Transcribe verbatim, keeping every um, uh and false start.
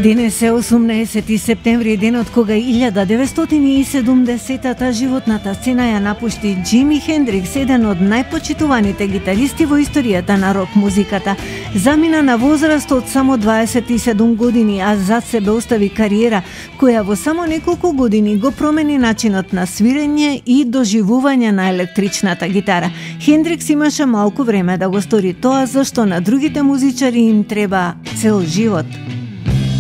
Денес е осумнаесети септември, денот кога илјада деветстотини и седумдесетата животната сцена ја напушти Џими Хендрикс, еден од најпочитуваните гитаристи во историјата на рок музиката. Замина на возраст од само дваесет и седум години, а зад себе остави кариера која во само неколку години го промени начинот на свирење и доживување на електричната гитара. Хендрикс имаше малку време да го стори тоа, зашто на другите музичари им треба цел живот.